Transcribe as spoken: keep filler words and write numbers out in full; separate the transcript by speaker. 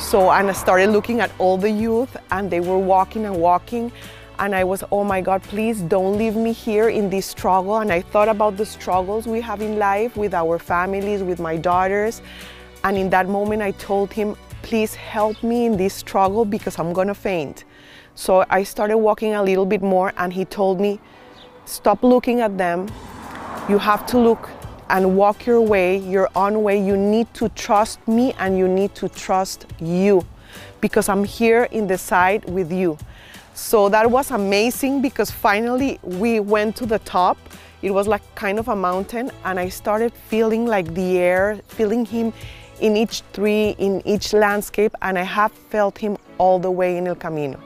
Speaker 1: So, and I started looking at all the youth, and they were walking and walking, and I was, oh my God, please don't leave me here in this struggle. And I thought about the struggles we have in life with our families, with my daughters. And in that moment, I told him, please help me in this struggle because I'm gonna faint. So I started walking a little bit more, and he told me, stop looking at them. You have to look and walk your way, your own way. You need to trust me, and you need to trust you, because I'm here in the side with you. So that was amazing, because finally we went to the top. It was like kind of a mountain, and I started feeling like the air, feeling him in each tree, in each landscape, and I have felt him all the way in El Camino.